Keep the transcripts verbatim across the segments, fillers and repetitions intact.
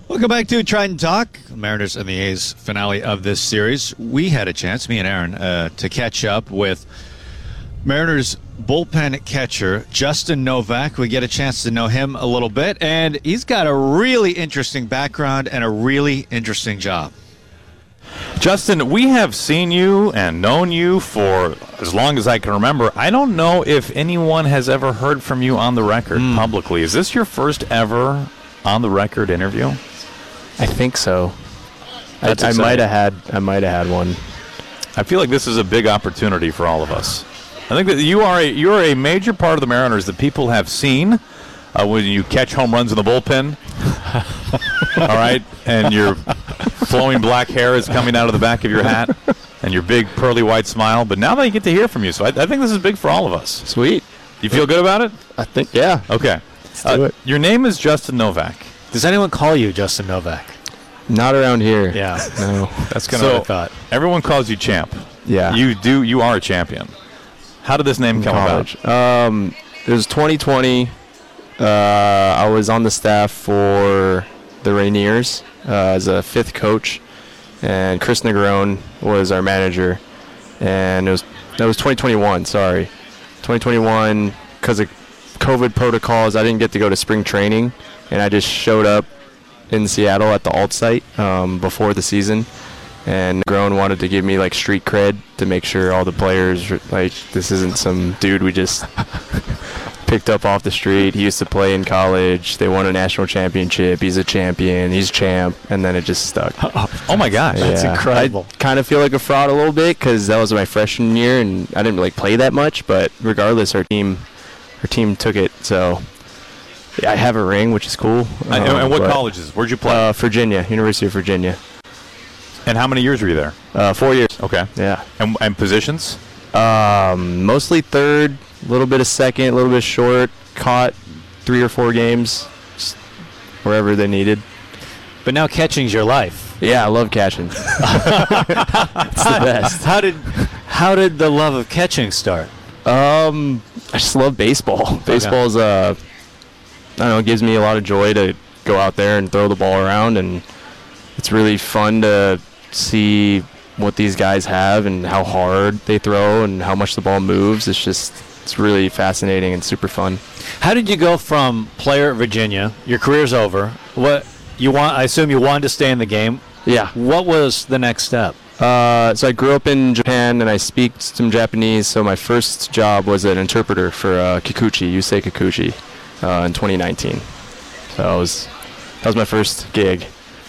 Welcome back to Trident Talk, Mariners and the A's finale of this series. We had a chance, me and Aaron, uh, to catch up with Mariners bullpen catcher Justin Novak. We get a chance to know him a little bit, and he's got a really interesting background and a really interesting job. Justin, we have seen you and known you for as long as I can remember. I don't know if anyone has ever heard from you on the record mm. publicly. Is this your first ever on the record interview? I think so. That's I, I might have had. I might have had one. I feel like this is a big opportunity for all of us. I think that you are a you are a major part of the Mariners that people have seen uh, when you catch home runs in the bullpen. All right, and your flowing black hair is coming out of the back of your hat, and your big pearly white smile. But now they get to hear from you, so I, I think this is big for all of us. Sweet. You feel good about it? I think, yeah. Okay. Let's do uh, it. Your name is Justin Novak. Does anyone call you Justin Novak? Not around here. Yeah. No. That's kind So, of what I thought. Everyone calls you Champ. Yeah. You do. You are a champion. How did this name In come college. about? Um, it was twenty twenty. Uh, I was on the staff for the Rainiers uh, as a fifth coach, and Chris Negron was our manager. And it was that was twenty twenty-one. Sorry, twenty twenty-one. Because of COVID protocols, I didn't get to go to spring training, and I just showed up in Seattle at the alt site um, before the season. And Negron wanted to give me like street cred to make sure all the players like this isn't some dude we just picked up off the street. He used to play in college. They won a national championship. He's a champion. He's champ. And then it just stuck. Oh my gosh, that's Yeah. incredible. I kind of feel like a fraud a little bit because that was my freshman year and I didn't like play that much. But regardless, our team, our team took it. So yeah, I have a ring, which is cool. Uh, and, and what but, colleges? Where'd you play? Uh, Virginia, University of Virginia. And how many years were you there? Uh, four years. Okay. Yeah. And, and positions? Um, mostly third, a little bit of second, a little bit short. Caught three or four games, just wherever they needed. But now catching's your life. Yeah, I love catching. It's the best. How did how did the love of catching start? Um, I just love baseball. Baseball's uh, I don't know, it gives me a lot of joy to go out there and throw the ball around, and it's really fun to see what these guys have and how hard they throw and how much the ball moves. It's just it's really fascinating and super fun. How did you go from player at Virginia? Your career's over. What you want? I assume you wanted to stay in the game. Yeah. What was the next step? Uh, so I grew up in Japan and I speak some Japanese. So my first job was an interpreter for uh, Kikuchi, Yusei Kikuchi, uh, in twenty nineteen. So that was that was my first gig.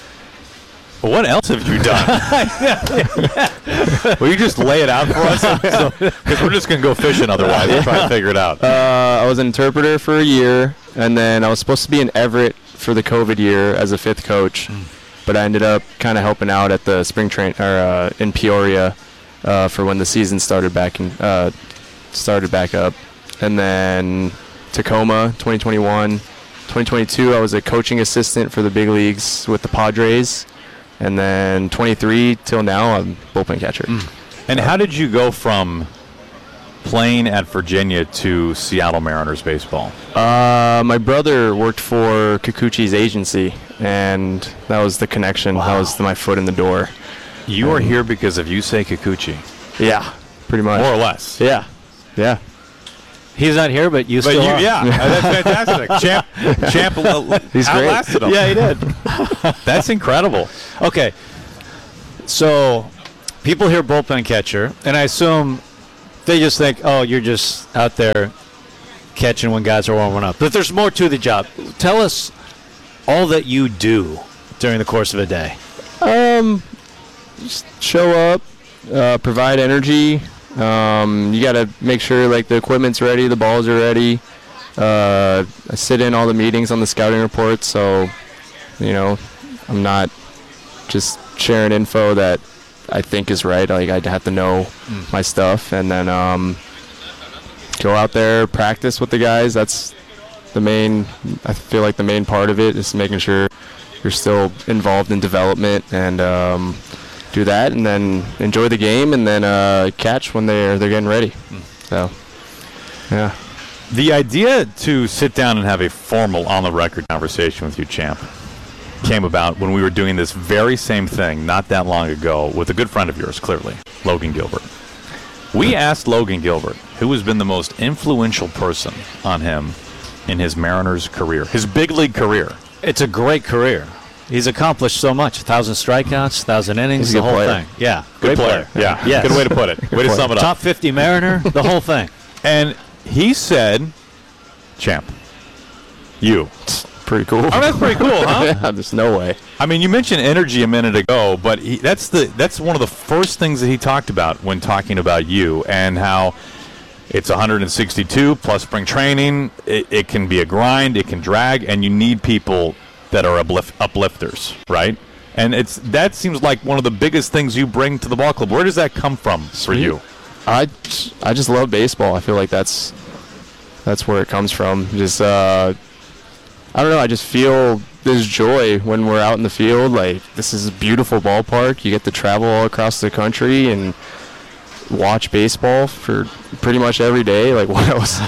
What else have you done? Will you just lay it out for us? Because we're just going to go fishing otherwise. We'll try to figure it out. Uh, I was an interpreter for a year, and then I was supposed to be in Everett for the COVID year as a fifth coach, mm. but I ended up kind of helping out at the spring train or uh, in Peoria uh, for when the season started back in, uh, started back up, and then Tacoma twenty twenty-one, twenty twenty-two. I was a coaching assistant for the big leagues with the Padres. And then twenty-three till now, I'm bullpen catcher. Mm. And uh, how did you go from playing at Virginia to Seattle Mariners baseball? Uh, my brother worked for Kikuchi's agency, and that was the connection. Wow. That was my foot in the door. You um, are here because of Yusei Kikuchi? Yeah, pretty much. More or less. Yeah, yeah. He's not here, but you but still you, are. Yeah, that's fantastic. Champ, Champ He's outlasted him. Yeah, he did. That's incredible. Okay, so people hear bullpen catcher, and I assume they just think, oh, you're just out there catching when guys are warming up. But there's more to the job. Tell us all that you do during the course of a day. Um, just show up, uh, provide energy. Um, you got to make sure like the equipment's ready, the balls are ready. Uh, I sit in all the meetings on the scouting reports, so you know I'm not just sharing info that I think is right. Like I have to know mm. my stuff, and then um, go out there, practice with the guys. That's the main. I feel like the main part of it is making sure you're still involved in development and. Um, do that and then enjoy the game and then uh, catch when they're they're getting ready. Mm. So, yeah. The idea to sit down and have a formal on-the-record conversation with you, Champ, came about when we were doing this very same thing not that long ago with a good friend of yours, clearly, Logan Gilbert. We asked Logan Gilbert who has been the most influential person on him in his Mariners career, his big league career. It's a great career. He's accomplished so much. A thousand strikeouts, a thousand innings, He's a the good whole player. thing. Yeah, Good great player. Yeah, Yes. good way to put it. Way to sum it up. Top fifty Mariner, the whole thing. And he said, Champ, you. Pretty cool. Oh, that's pretty cool, huh? Yeah, there's no way. I mean, you mentioned energy a minute ago, but he, that's the that's one of the first things that he talked about when talking about you and how it's one hundred sixty-two plus spring training. It, it can be a grind, it can drag, and you need people that are uplift, uplifters, right? And it's that seems like one of the biggest things you bring to the ball club. Where does that come from for you? I, I just love baseball. I feel like that's that's where it comes from. Just uh, I don't know. I just feel this joy when we're out in the field. Like, this is a beautiful ballpark. You get to travel all across the country and watch baseball for pretty much every day. Like, what else?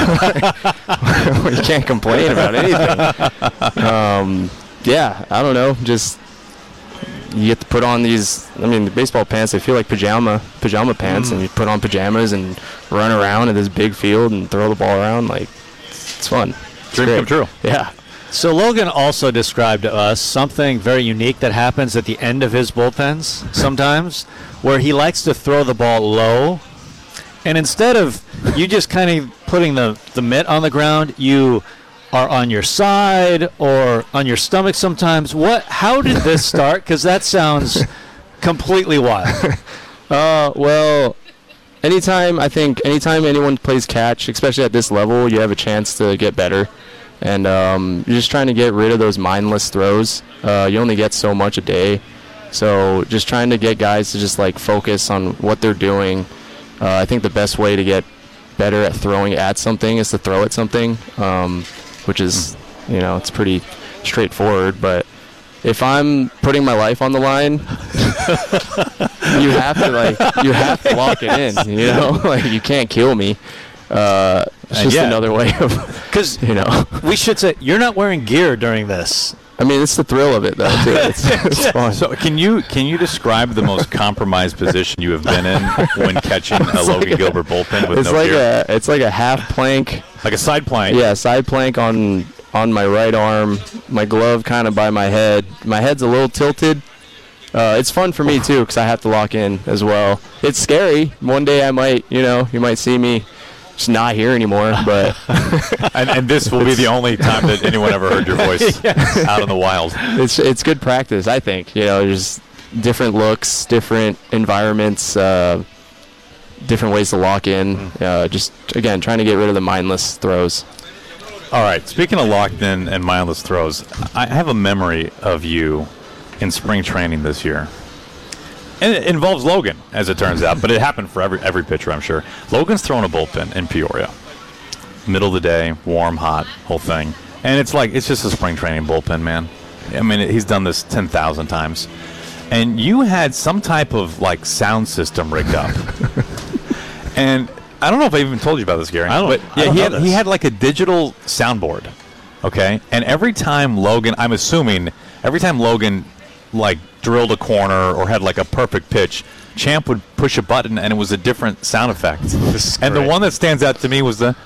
You can't complain about anything. Um, yeah, I don't know. Just you get to put on these. I mean, the baseball pants. They feel like pajama pajama pants, Mm. and you put on pajamas and run around in this big field and throw the ball around. Like, it's fun. It's Dream great. come true. Yeah. So Logan also described to us something very unique that happens at the end of his bullpens sometimes, where he likes to throw the ball low, and instead of you just kind of putting the, the mitt on the ground, you are on your side or on your stomach sometimes. What? How did this start? Because that sounds completely wild. Uh, well, anytime I think anytime anyone plays catch, especially at this level, you have a chance to get better. And um, you're just trying to get rid of those mindless throws. Uh, you only get so much a day. So just trying to get guys to just like focus on what they're doing. Uh, I think the best way to get better at throwing at something is to throw at something, um, which is, you know, it's pretty straightforward. But if I'm putting my life on the line, you have to like you have to lock it in. You know, like you can't kill me. Uh, it's And just yet- another way of, Because you know. we should say you're not wearing gear during this. I mean, it's the thrill of it, though, too. It's, it's fun. So can you can you describe the most compromised position you have been in when catching a Logan like a- Gilbert bullpen with it's no like gear? a it's like a half plank, Like a side plank. yeah, side plank on on my right arm. My glove kind of by my head. My head's a little tilted. Uh, it's fun for me too because I have to lock in as well. It's scary. One day I might, you know, you might see me just not here anymore. But And, and this will be the only time that anyone ever heard your voice out in the wild. it's it's good practice, I think. You know, there's different looks, different environments, uh, different ways to lock in. Uh, just again, trying to get rid of the mindless throws. All right. Speaking of locked in and mindless throws, I have a memory of you in spring training this year. And it involves Logan, as it turns out, but it happened for every every pitcher, I'm sure. Logan's throwing a bullpen in Peoria. Middle of the day, warm, hot, whole thing. And it's like, it's just a spring training bullpen, man. I mean, he's done this ten thousand times. And you had some type of, like, sound system rigged up. And I don't know if I even told you about this, Gary. I don't- But I yeah, don't he know had, this. he had like a digital soundboard, okay? And every time Logan, I'm assuming, every time Logan, like, drilled a corner or had, like, a perfect pitch, Champ would push a button and it was a different sound effect. This is And the great. one that stands out to me was the...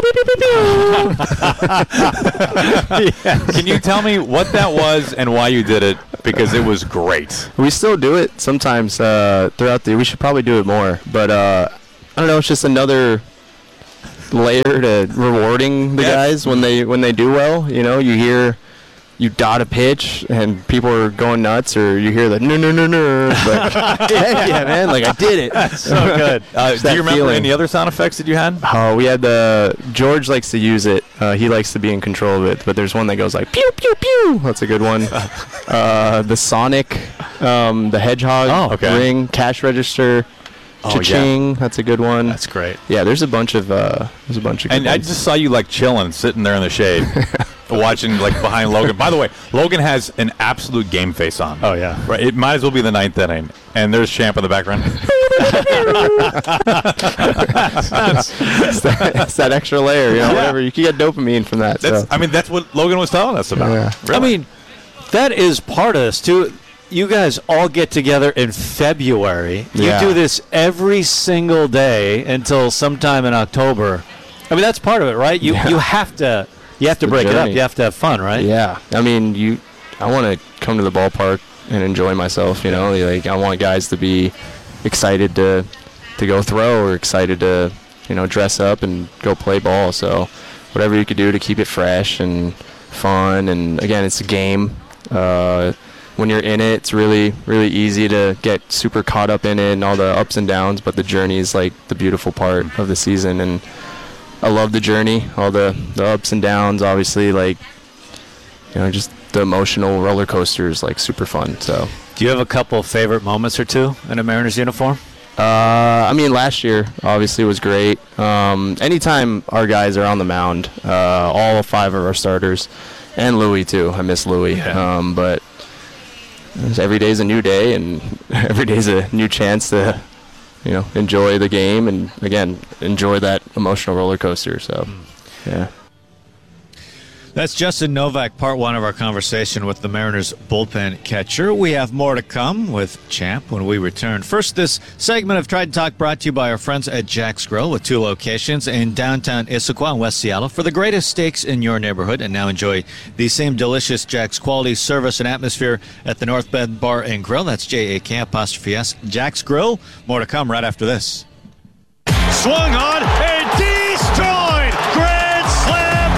Can you tell me what that was and why you did it? Because it was great. We still do it sometimes uh, throughout the. We should probably do it more, but uh, I don't know. It's just another layer to rewarding the Yes. guys when they when they do well. You know, you hear you dot a pitch and people are going nuts, or you hear the no no no no. Like, heck yeah, man! Like I did it. So good. Uh, It's do that you remember feeling. any other sound effects that you had? Oh, we had the George likes to use it. Uh, he likes to be in control of it. But there's one that goes like pew pew pew. That's a good one. Uh, the Sonic, um, the Hedgehog Oh, okay. ring, cash register, Oh, yeah. cha-ching. That's a good one. That's great. Yeah, there's a bunch of uh, there's a bunch of good And I ones. just saw you like chilling, sitting there in the shade, watching like behind Logan. By the way, Logan has an absolute game face on. Oh, yeah. Right, it might as well be the ninth inning, and there's Champ in the background. it's, that, it's that extra layer, you know, Yeah. whatever. You can get dopamine from that. That's, so. I mean, that's what Logan was telling us about. Yeah. Really. I mean, That is part of this, too. You guys all get together in February. Yeah. You do this every single day until sometime in October. I mean, that's part of it, right? You Yeah. you have to you have to the break it up. journey. You have to have fun, right? Yeah, I mean, you. I want to come to the ballpark and enjoy myself. You know, like I want guys to be excited to to go throw or excited to you know dress up and go play ball. So whatever you could do to keep it fresh and fun. And again, it's a game. Uh, when you're in it, it's really really easy to get super caught up in it and all the ups and downs. But the journey is like the beautiful part of the season, and I love the journey, all the, the ups and downs, obviously, like, you know, just the emotional roller coaster is, like, super fun, so. Do you have a couple of favorite moments or two in a Mariners uniform? Uh, I mean, last year, obviously, was great. Um, anytime our guys are on the mound, uh, all five of our starters, and Louis, too. I miss Louis. Yeah. Um, but every day's a new day, and every day's a new chance to, you know, enjoy the game and, again, enjoy that emotional roller coaster. So, yeah. That's Justin Novak, part one of our conversation with the Mariners bullpen catcher. We have more to come with Champ when we return. First, this segment of Try to Talk brought to you by our friends at Jack's Grill with two locations in downtown Issaquah and West Seattle for the greatest steaks in your neighborhood. And now enjoy the same delicious Jack's quality, service, and atmosphere at the North Bend Bar and Grill. That's J A K apostrophe S. Jack's Grill. More to come right after this. Swung on and destroyed. Grand slam.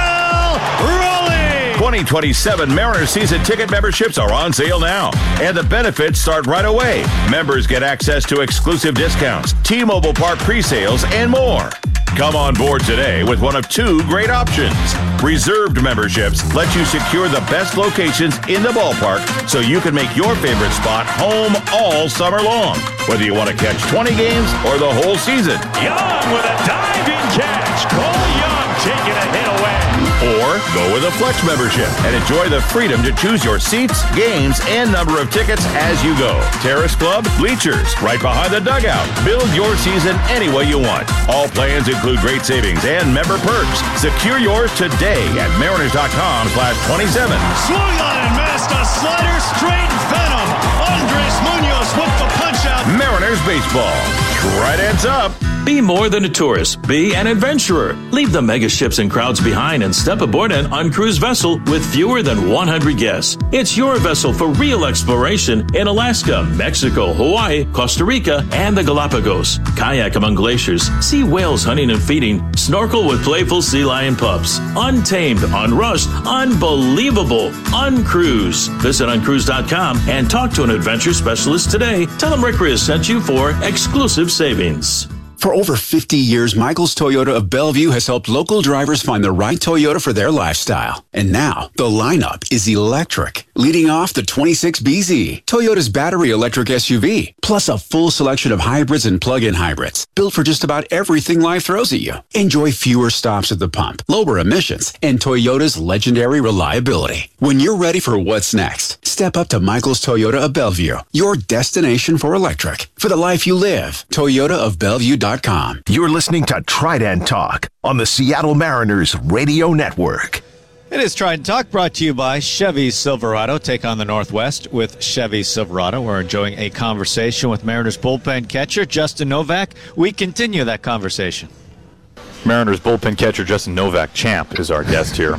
twenty twenty-seven Mariners season ticket memberships are on sale now, and the benefits start right away. Members get access to exclusive discounts, T-Mobile Park pre-sales, and more. Come on board today with one of two great options. Reserved memberships let you secure the best locations in the ballpark so you can make your favorite spot home all summer long, whether you want to catch twenty games or the whole season. Young with a diving catch. Cole Young taking a hit away. Or go with a Flex membership and enjoy the freedom to choose your seats, games, and number of tickets as you go. Terrace Club, bleachers, right behind the dugout. Build your season any way you want. All plans include great savings and member perks. Secure yours today at mariners.com slash 27. Swung on and missed a slider straight venom. Andres Munoz with the punch out. Mariners baseball. Tridents up. Be more than a tourist. Be an adventurer. Leave the mega ships and crowds behind and step aboard an uncruised vessel with fewer than one hundred guests. It's your vessel for real exploration in Alaska, Mexico, Hawaii, Costa Rica, and the Galapagos. Kayak among glaciers, see whales hunting and feeding, snorkel with playful sea lion pups. Untamed, unrushed, unbelievable, uncruise. Visit uncruise dot com and talk to an adventure specialist today. Tell them Rick Riz sent you for exclusive savings. For over fifty years, Michael's Toyota of Bellevue has helped local drivers find the right Toyota for their lifestyle. And now, the lineup is electric. Leading off the twenty-six B Z, Toyota's battery electric S U V, plus a full selection of hybrids and plug-in hybrids, built for just about everything life throws at you. Enjoy fewer stops at the pump, lower emissions, and Toyota's legendary reliability. When you're ready for what's next, step up to Michael's Toyota of Bellevue, your destination for electric. For the life you live, Toyota of Bellevue dot com. You're listening to Trident Talk on the Seattle Mariners Radio Network. It is Trident Talk, brought to you by Chevy Silverado. Take on the Northwest with Chevy Silverado. We're enjoying a conversation with Mariners bullpen catcher Justin Novak. We continue that conversation. Mariners bullpen catcher Justin Novak, Champ, is our guest here.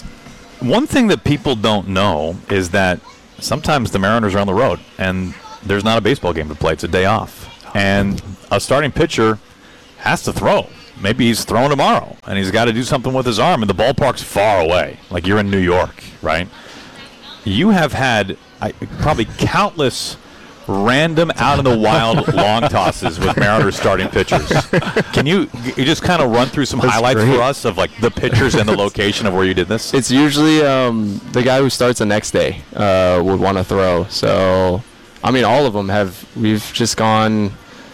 One thing that people don't know is that sometimes the Mariners are on the road, and there's not a baseball game to play. It's a day off. And a starting pitcher has to throw. Maybe he's throwing tomorrow, and he's got to do something with his arm, and the ballpark's far away. Like you're in New York, right? You have had I, probably countless random out-in-the-wild long tosses with Mariners starting pitchers. Can you, you just kind of run through some That's highlights great. for us of, like, the pitchers and the location of where you did this? It's usually um, the guy who starts the next day uh, would want to throw. So, I mean, all of them have. We've just gone.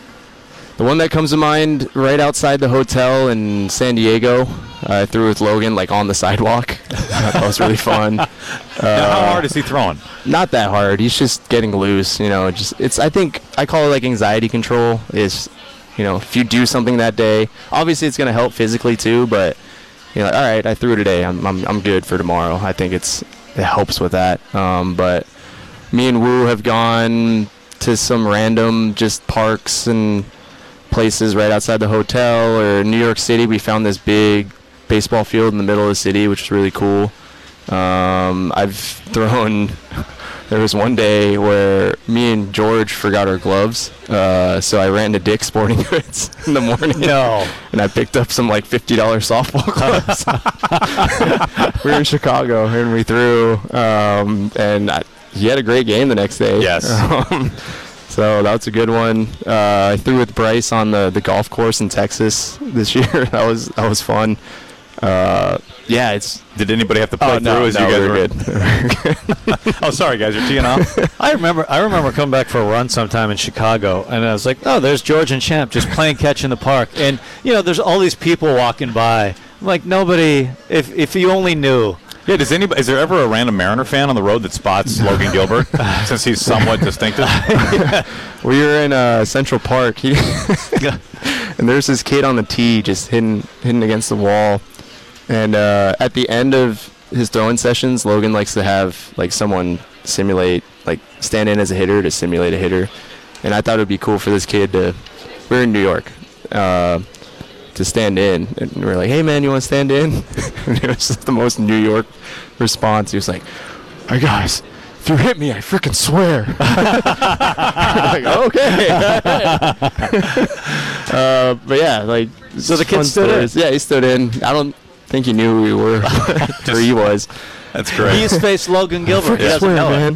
The one that comes to mind right outside the hotel in San Diego, I threw with Logan like on the sidewalk. That was really fun. Uh, now, how hard is he throwing? Not that hard. He's just getting loose. You know, just it's. I think I call it like anxiety control. Is, you know, if you do something that day, obviously it's gonna help physically too. But you're like, all right, I threw today. I'm I'm I'm good for tomorrow. I think it's it helps with that. Um, but me and Woo have gone to some random just parks and places right outside the hotel, or in New York City we found this big baseball field in the middle of the city, which is really cool. Um, I've thrown there was one day where me and George forgot our gloves, uh, so I ran to Dick's Sporting Goods in the morning. No. And I picked up some like fifty dollars softball gloves. We were in Chicago and we threw, um, and I, he had a great game the next day. Yes. Um, so that was a good one. Uh, I threw with Bryce on the, the golf course in Texas this year. that was that was fun. Uh, yeah, it's. Did anybody have to play Oh, through no, as no, you guys we were? were good. Oh, sorry, guys, you're teeing off. I remember I remember coming back for a run sometime in Chicago, and I was like, oh, there's George and Champ just playing catch in the park. And, you know, there's all these people walking by. I'm like, nobody, if if you only knew. Yeah, does anybody? Is there ever a random Mariner fan on the road that spots Logan Gilbert since he's somewhat distinctive? We were in uh, Central Park, he and there's this kid on the tee just hidden hidden against the wall. And uh, at the end of his throwing sessions, Logan likes to have like someone simulate, like stand in as a hitter to simulate a hitter. And I thought it would be cool for this kid to. We're in New York. Uh, to stand in, and we were like, hey man, you want to stand in? And it was just the most New York response. He was like, hey guys, if you hit me, I freaking swear. Like, okay. uh, but yeah, like, So the kid fun stood in? stories. Yeah, he stood in. I don't think he knew who we were, or he was. That's great. He's faced Logan Gilbert. He I doesn't swear, know man.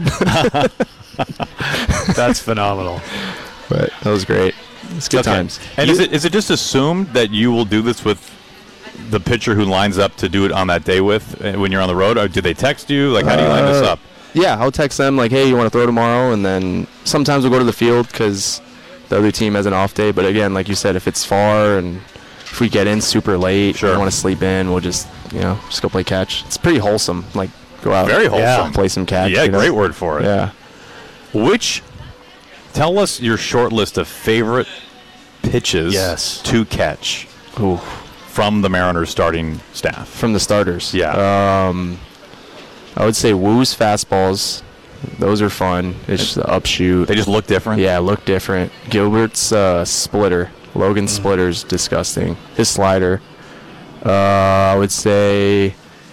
it. That's phenomenal. But that was great. It's good Okay. times. And is it is it just assumed that you will do this with the pitcher who lines up to do it on that day with uh, when you're on the road, or do they text you? Like, how do you line this Uh, up? Yeah, I'll text them like, hey, you want to throw tomorrow? And then sometimes we'll go to the field because the other team has an off day. But again, like you said, if it's far and if we get in super late, Sure. we want to sleep in, we'll just, you know, just go play catch. It's pretty wholesome. Like, go out. Very wholesome. Yeah. Play some catch. Yeah, you know? great word for it. Yeah. Which, tell us your short list of favorite pitches Yes. to catch Ooh, from the Mariners starting staff. from the starters. Yeah. Um, I would say Woo's fastballs. Those are fun. It's just the upshoot. They just look different. Yeah, look different. Gilbert's uh, splitter. Logan's Mm. splitter's disgusting. His slider. Uh, I would say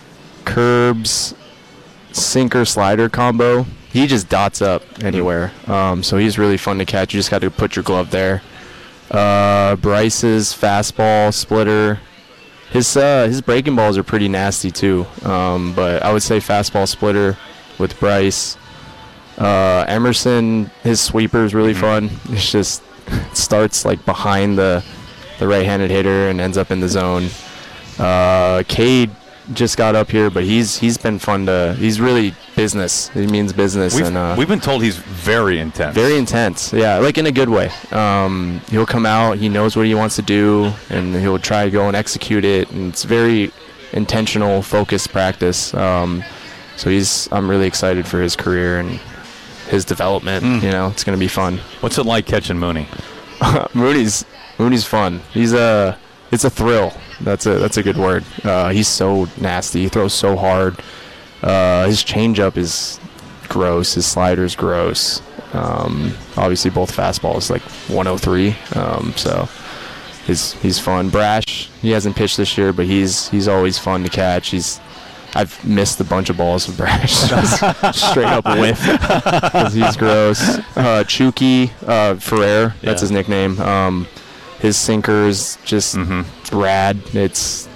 Curb's sinker slider combo. He just dots up anywhere. Um, so he's really fun to catch. You just got to put your glove there. Uh, Bryce's fastball splitter. His uh, his breaking balls are pretty nasty too. Um, but I would say fastball splitter with Bryce. Uh, Emerson, his sweeper is really fun. It's just it starts like behind the the right-handed hitter and ends up in the zone. Uh, Cade just got up here, but he's he's been fun to. He's really business. He means business. We've, and uh, we've been told he's very intense. very intense. Yeah, like in a good way. Um, he'll come out. He knows what he wants to do, and he'll try to go and execute it. And it's very intentional, focused practice. Um, so he's. I'm really excited for his career and his development. Mm. You know, it's gonna be fun. What's it like catching Mooney? Mooney's Mooney's fun. He's a. It's a thrill. That's a that's a good word. Uh, he's so nasty. He throws so hard. Uh, his changeup is gross. His slider's gross. Um, obviously, both fastballs like one oh three. Um, so he's he's fun. Brash. He hasn't pitched this year, but he's he's always fun to catch. He's I've missed a bunch of balls with Brash. Just straight up whiff. 'Cause he's gross. Uh, Chucky uh, Ferrer. That's Yeah. his nickname. Um, his sinker is just Mm-hmm. rad. It's